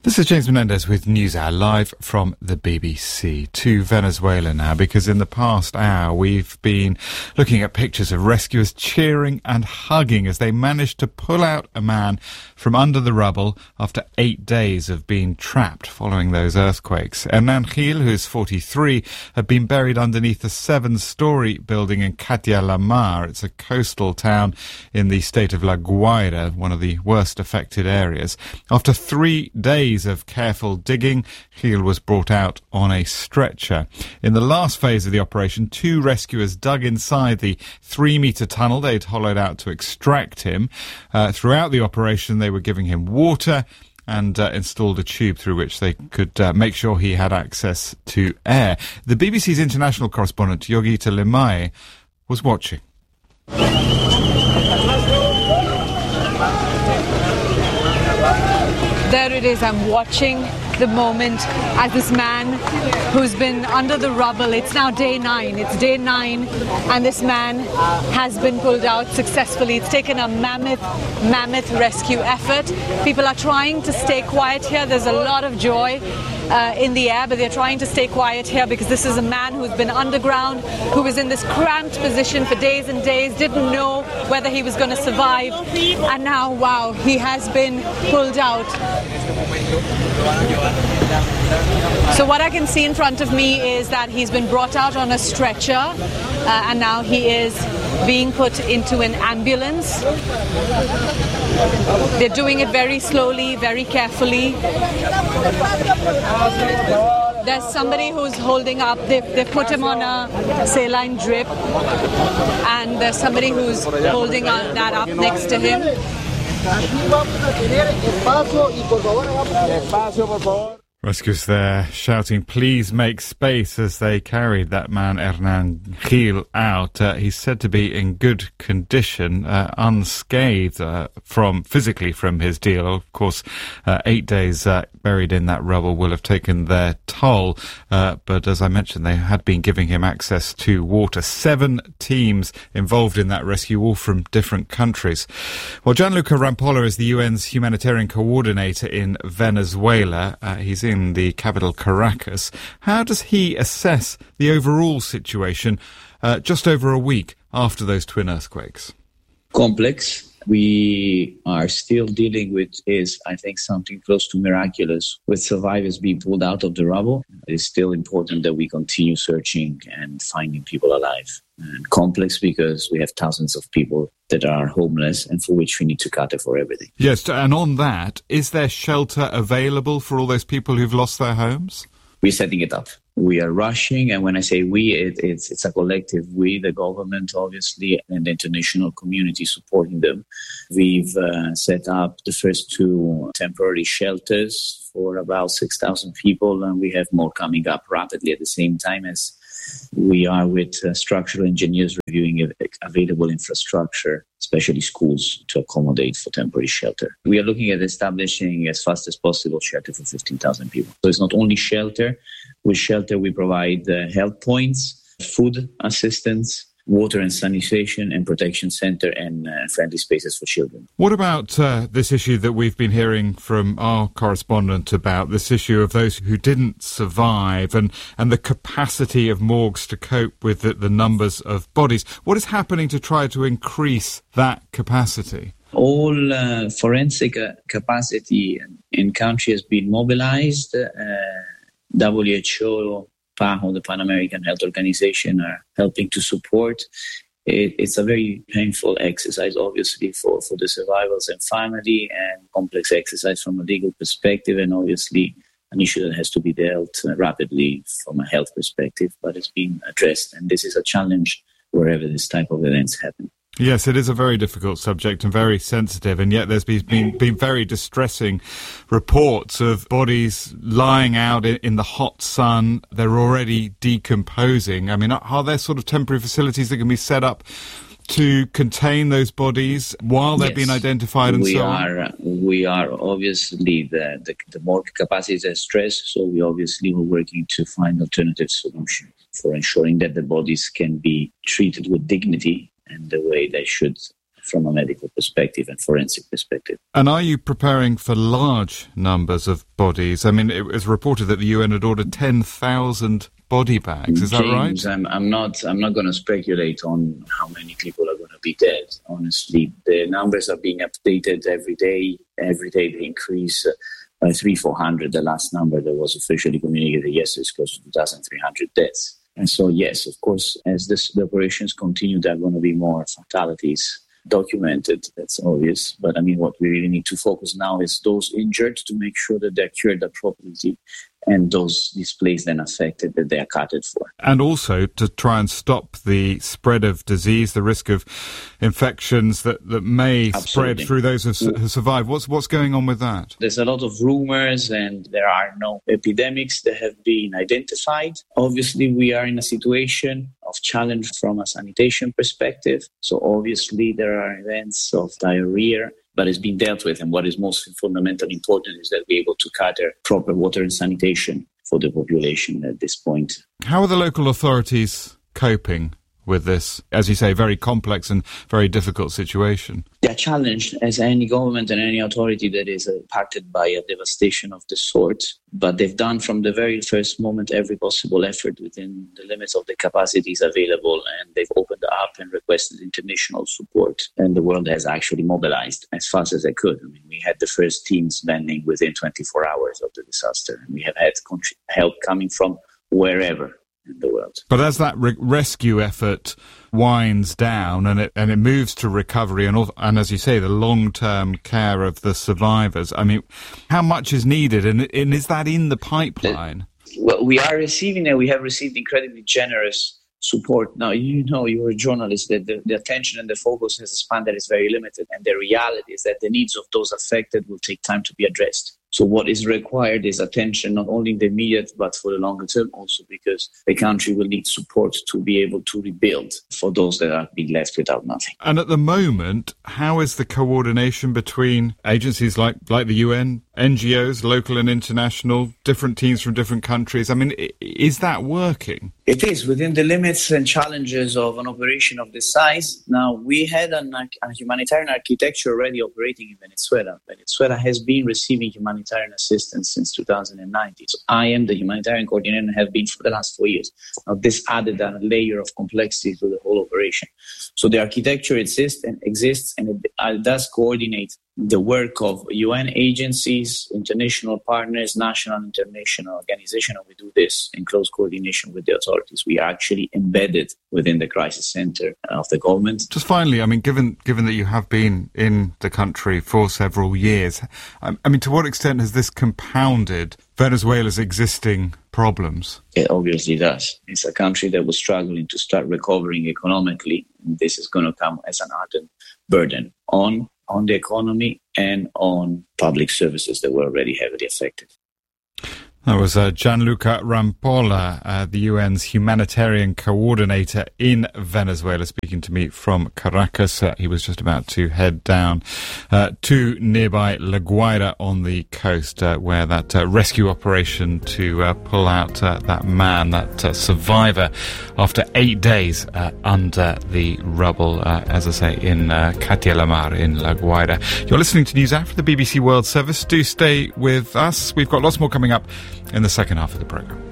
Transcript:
This is James Menendez with NewsHour, live from the BBC to Venezuela now, because in the past hour we've been looking at pictures of rescuers cheering and hugging as they managed to pull out a man from under the rubble after 8 days of being trapped following those earthquakes. Hernan Gil, who's 43, had been buried underneath a 7-story building in Catia la Mar. It's a coastal town in the state of La Guaira, one of the worst affected areas. After 3 days of careful digging, Gil was brought out on a stretcher. In the last phase of the operation, 2 rescuers dug inside the 3-metre tunnel they'd hollowed out to extract him. Throughout the operation, they were giving him water and installed a tube through which they could make sure he had access to air. The BBC's international correspondent, Yogita Limaye, was watching. There it is, I'm watching the moment as this man who's been under the rubble, it's now day 9, and this man has been pulled out successfully. It's taken a mammoth rescue effort. People are trying to stay quiet here. There's a lot of joy in the air, but they're trying to stay quiet here because this is a man who's been underground, who was in this cramped position for days and days, didn't know whether he was going to survive, and now, wow, he has been pulled out. So what I can see in front of me is that he's been brought out on a stretcher and now he is being put into an ambulance. They're doing it very slowly, very carefully. There's somebody who's holding up, they've put him on a saline drip, and there's somebody who's holding that up next to him. Rescuers there shouting, please make space, as they carried that man, Hernan Gil, out. He's said to be in good condition, unscathed physically from his deal. Of course, 8 days buried in that rubble will have taken their toll. But as I mentioned, they had been giving him access to water. 7 teams involved in that rescue, all from different countries. Well, Gianluca Rampolla is the UN's humanitarian coordinator in Venezuela. He's in the capital, Caracas. How does he assess the overall situation just over a week after those twin earthquakes? Complex. We are still dealing with I think, something close to miraculous, with survivors being pulled out of the rubble. It's still important that we continue searching and finding people alive. And complex because we have thousands of people that are homeless and for which we need to cater for everything. Yes, and on that, is there shelter available for all those people who've lost their homes? We're setting it up. We are rushing, and when I say we, it's a collective we, the government, obviously, and the international community supporting them. We've set up the first 2 temporary shelters for about 6,000 people, and we have more coming up rapidly at the same time as we are with structural engineers reviewing available infrastructure, especially schools, to accommodate for temporary shelter. We are looking at establishing as fast as possible shelter for 15,000 people. So it's not only shelter. With shelter, we provide health points, food assistance, water and sanitation, and protection center, and friendly spaces for children. What about this issue that we've been hearing from our correspondent about, this issue of those who didn't survive and the capacity of morgues to cope with the numbers of bodies? What is happening to try to increase that capacity? All forensic capacity in country has been mobilized. WHO, PAHO, the Pan American Health Organization, are helping to support. It's a very painful exercise, obviously, for the survivors and family, and complex exercise from a legal perspective, and obviously an issue that has to be dealt rapidly from a health perspective, but it's being addressed. And this is a challenge wherever this type of events happen. Yes, it is a very difficult subject and very sensitive, and yet there's been very distressing reports of bodies lying out in the hot sun. They're already decomposing. I mean, are there sort of temporary facilities that can be set up to contain those bodies while they're being identified and so on? We are obviously, the morgue capacity is stressed, so we obviously were working to find alternative solutions for ensuring that the bodies can be treated with dignity and the way they should from a medical perspective and forensic perspective. And are you preparing for large numbers of bodies? I mean, it was reported that the UN had ordered 10,000 body bags. Is that right? I'm not going to speculate on how many people are going to be dead. Honestly, the numbers are being updated every day. Every day they increase by 300-400. The last number that was officially communicated yesterday is close to 2,300 deaths. And so, yes, of course, as the operations continue, there are going to be more fatalities documented. That's obvious. But I mean, what we really need to focus now is those injured, to make sure that they're cured appropriately, and those displaced and affected, that they are accounted for. And also to try and stop the spread of disease, the risk of infections that may spread through those who survive. What's going on with that? There's a lot of rumors, and there are no epidemics that have been identified. Obviously, we are in a situation of challenge from a sanitation perspective. So obviously, there are events of diarrhea, but it's been dealt with. And what is most fundamentally important is that we're able to cater proper water and sanitation for the population at this point. How are the local authorities coping with this, as you say, very complex and very difficult situation? They are challenged, as any government and any authority that is impacted by a devastation of this sort. But they've done from the very first moment every possible effort within the limits of the capacities available, and they've opened up and requested international support. And the world has actually mobilized as fast as they could. I mean, we had the first teams landing within 24 hours of the disaster, and we have had help coming from wherever in the world. But as that rescue effort winds down and it moves to recovery and as you say, the long-term care of the survivors, I mean, how much is needed, and is that in the pipeline? Well, we are receiving, and we have received incredibly generous support. Now, you're a journalist, that the attention and the focus has a span that is very limited, and the reality is that the needs of those affected will take time to be addressed. So what is required is attention, not only in the immediate, but for the longer term also, because the country will need support to be able to rebuild for those that are being left without nothing. And at the moment, how is the coordination between agencies like the UN, NGOs, local and international, different teams from different countries? I mean, is that working? It is, within the limits and challenges of an operation of this size. Now, we had a humanitarian architecture already operating in Venezuela. Venezuela has been receiving humanitarian assistance since 2019. So I am the humanitarian coordinator and have been for the last 4 years. Now, this added a layer of complexity to the whole operation. So the architecture exists and it does coordinate the work of UN agencies, international partners, national and international organizations, and we do this in close coordination with the authorities. We are actually embedded within the crisis center of the government. Just finally, I mean, given that you have been in the country for several years, I mean, to what extent has this compounded Venezuela's existing problems? It obviously does. It's a country that was struggling to start recovering economically, and this is going to come as an added burden on the economy and on public services that were already heavily affected. That was Gianluca Rampolla, the UN's humanitarian coordinator in Venezuela, speaking to me from Caracas. He was just about to head down to nearby La Guaira on the coast, where that rescue operation to pull out that man, that survivor, after 8 days under the rubble, as I say, in Catia la Mar in La Guaira. You're listening to News Hour for the BBC World Service. Do stay with us. We've got lots more coming up in the second half of the programme.